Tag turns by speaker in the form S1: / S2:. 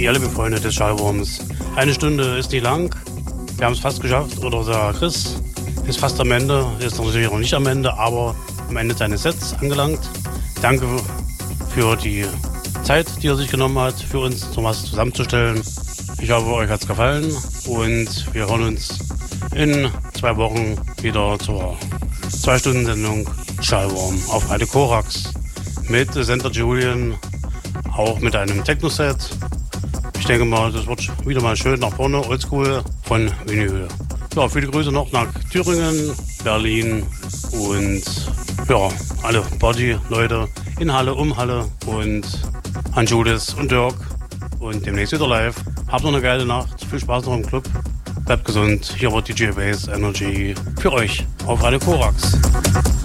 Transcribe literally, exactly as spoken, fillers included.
S1: Ja, liebe Freunde des Schallwurms. Eine Stunde ist nicht lang. Wir haben es fast geschafft. Oder der Chris ist fast am Ende. Ist natürlich noch nicht am Ende, aber am Ende seines Sets angelangt. Danke für die Zeit, die er sich genommen hat, für uns noch was zusammenzustellen. Ich hoffe, euch hat es gefallen. Und wir hören uns in zwei Wochen wieder zur zwei-Stunden-Sendung Schallwurm auf Radio Korax. Mit Sender Julian, auch mit einem Techno-Set. Ich denke mal, das wird wieder mal schön nach vorne, oldschool von Vinyl. Ja, viele Grüße noch nach Thüringen, Berlin und ja, alle Party-Leute in Halle, um Halle und an Judith und Dirk und demnächst wieder live. Habt noch eine geile Nacht, viel Spaß noch im Club, bleibt gesund. Hier wird D J Bass Energy für euch auf Radio Korax.